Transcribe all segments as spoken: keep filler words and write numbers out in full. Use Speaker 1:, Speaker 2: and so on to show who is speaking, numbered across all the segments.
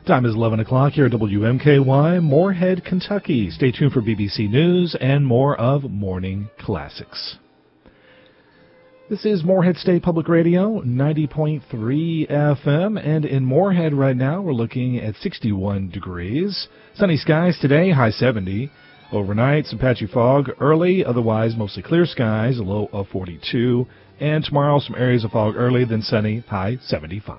Speaker 1: Time is eleven o'clock here at W M K Y, Moorhead, Kentucky. Stay tuned for B B C News and more of Morning Classics. This is Moorhead State Public Radio, ninety point three F M, and in Moorhead right now we're looking at sixty-one degrees. Sunny skies today, high seventy. Overnight, some patchy fog early, otherwise mostly clear skies, a low of forty-two. And tomorrow, some areas of fog early, then sunny, high seventy-five.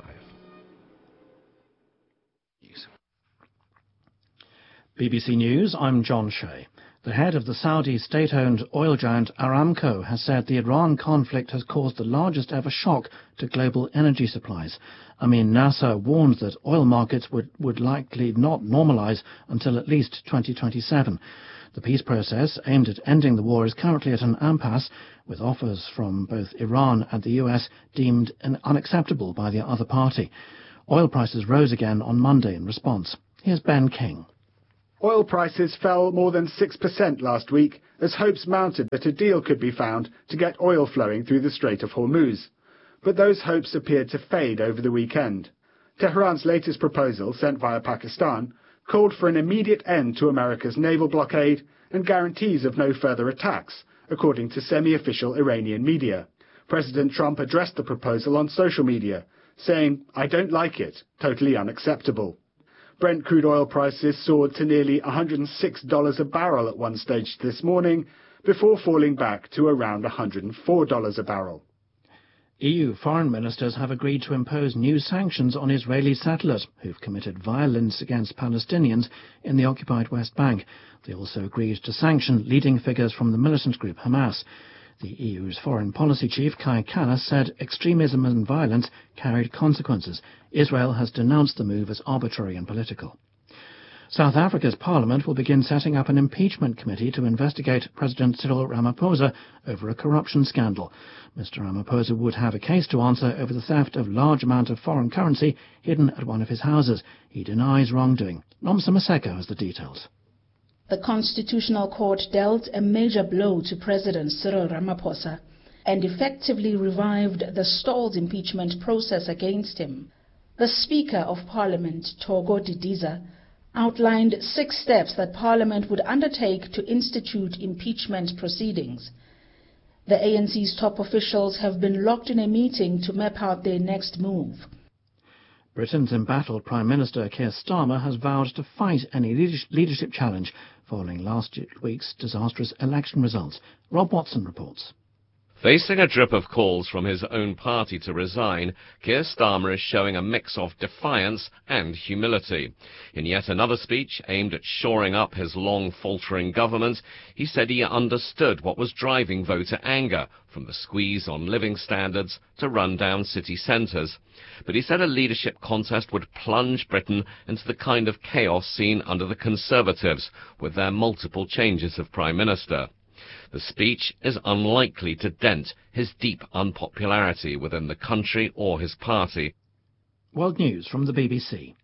Speaker 2: B B C News, I'm John Shea. The head of the Saudi state-owned oil giant Aramco has said the Iran conflict has caused the largest ever shock to global energy supplies. Amin Nasser warned that oil markets would, would likely not normalize until at least twenty twenty-seven. The peace process aimed at ending the war is currently at an impasse, with offers from both Iran and the U S deemed unacceptable by the other party. Oil prices rose again on Monday in response. Here's Ben King.
Speaker 3: Oil prices fell more than six percent last week as hopes mounted that a deal could be found to get oil flowing through the Strait of Hormuz. But those hopes appeared to fade over the weekend. Tehran's latest proposal, sent via Pakistan, called for an immediate end to America's naval blockade and guarantees of no further attacks, according to semi-official Iranian media. President Trump addressed the proposal on social media, saying, "I don't like it, totally unacceptable." Brent crude oil prices soared to nearly one hundred six dollars a barrel at one stage this morning, before falling back to around one hundred four dollars a barrel.
Speaker 2: E U foreign ministers have agreed to impose new sanctions on Israeli settlers who've committed violence against Palestinians in the occupied West Bank. They also agreed to sanction leading figures from the militant group Hamas. The E U's foreign policy chief, Kai Kallas, said extremism and violence carried consequences. Israel has denounced the move as arbitrary and political. South Africa's parliament will begin setting up an impeachment committee to investigate President Cyril Ramaphosa over a corruption scandal. Mister Ramaphosa would have a case to answer over the theft of large amount of foreign currency hidden at one of his houses. He denies wrongdoing. Nomsa Maseko has the details.
Speaker 4: The Constitutional Court dealt a major blow to President Cyril Ramaphosa and effectively revived the stalled impeachment process against him. The Speaker of Parliament, Thogo Didiza, outlined six steps that Parliament would undertake to institute impeachment proceedings. The A N C's top officials have been locked in a meeting to map out their next move.
Speaker 2: Britain's embattled Prime Minister Keir Starmer has vowed to fight any leadership challenge following last week's disastrous election results. Rob Watson reports.
Speaker 5: Facing a drip of calls from his own party to resign, Keir Starmer is showing a mix of defiance and humility. In yet another speech aimed at shoring up his long faltering government, he said he understood what was driving voter anger, from the squeeze on living standards to run-down city centres. But he said a leadership contest would plunge Britain into the kind of chaos seen under the Conservatives, with their multiple changes of Prime Minister. The speech is unlikely to dent his deep unpopularity within the country or his party.
Speaker 2: World News from the B B C.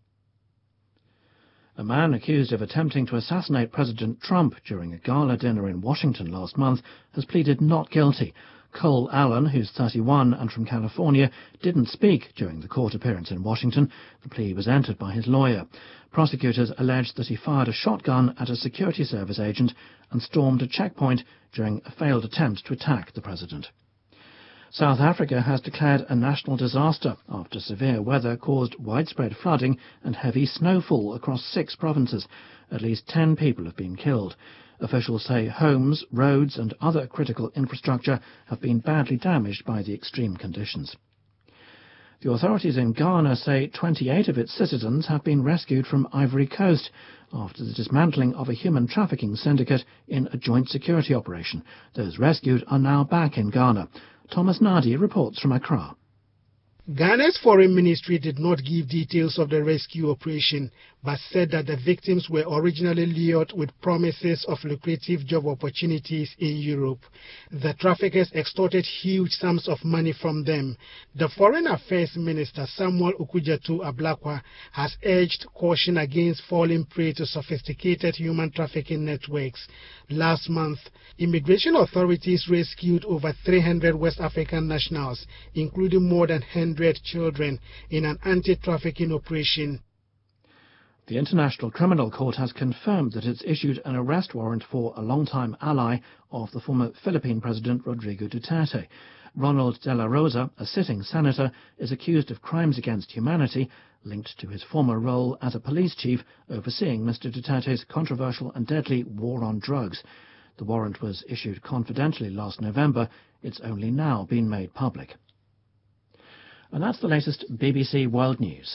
Speaker 2: A man accused of attempting to assassinate President Trump during a gala dinner in Washington last month has pleaded not guilty. Cole Allen, who's thirty-one and from California, didn't speak during the court appearance in Washington. The plea was entered by his lawyer. Prosecutors alleged that he fired a shotgun at a security service agent and stormed a checkpoint during a failed attempt to attack the president. South Africa has declared a national disaster after severe weather caused widespread flooding and heavy snowfall across six provinces. At least ten people have been killed. Officials say homes, roads and other critical infrastructure have been badly damaged by the extreme conditions. The authorities in Ghana say twenty-eight of its citizens have been rescued from Ivory Coast after the dismantling of a human trafficking syndicate in a joint security operation. Those rescued are now back in Ghana. Thomas Nadi reports from Accra.
Speaker 6: Ghana's foreign ministry did not give details of the rescue operation, but said that the victims were originally lured with promises of lucrative job opportunities in Europe. The traffickers extorted huge sums of money from them. The Foreign Affairs Minister Samuel Okudzeto Ablakwa has urged caution against falling prey to sophisticated human trafficking networks. Last month, immigration authorities rescued over three hundred West African nationals, including more than one hundred children, in an anti-trafficking operation.
Speaker 2: The International Criminal Court has confirmed that it's issued an arrest warrant for a longtime ally of the former Philippine President Rodrigo Duterte. Ronald De La Rosa, a sitting senator, is accused of crimes against humanity linked to his former role as a police chief overseeing Mister Duterte's controversial and deadly war on drugs. The warrant was issued confidentially last November. It's only now been made public. And that's the latest B B C World News.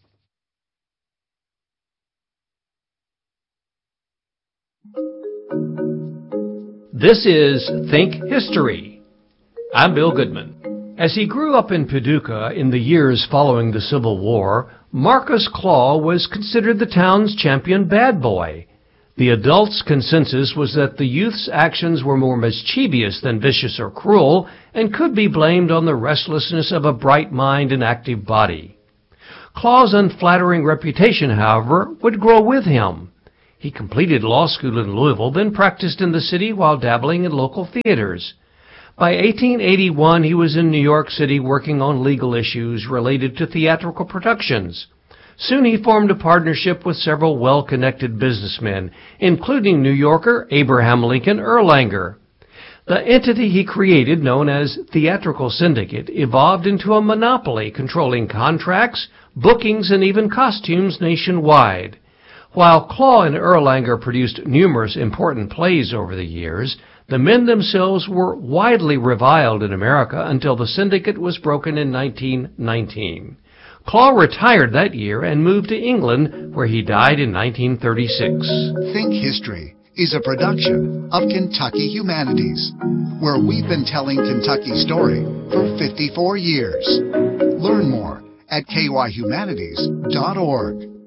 Speaker 7: This is Think History. I'm Bill Goodman. As he grew up in Paducah in the years following the Civil War, Marcus Claw was considered the town's champion bad boy. The adults' consensus was that the youth's actions were more mischievous than vicious or cruel, and could be blamed on the restlessness of a bright mind and active body. Claw's unflattering reputation, however, would grow with him. He completed law school in Louisville, then practiced in the city while dabbling in local theaters. By eighteen eighty-one, he was in New York City working on legal issues related to theatrical productions. Soon he formed a partnership with several well-connected businessmen, including New Yorker Abraham Lincoln Erlanger. The entity he created, known as Theatrical Syndicate, evolved into a monopoly controlling contracts, bookings, and even costumes nationwide. While Claw and Erlanger produced numerous important plays over the years, the men themselves were widely reviled in America until the syndicate was broken in nineteen nineteen. Claw retired that year and moved to England, where he died in nineteen thirty-six.
Speaker 8: Think History is a production of Kentucky Humanities, where we've been telling Kentucky's story for fifty-four years. Learn more at K Y humanities dot org.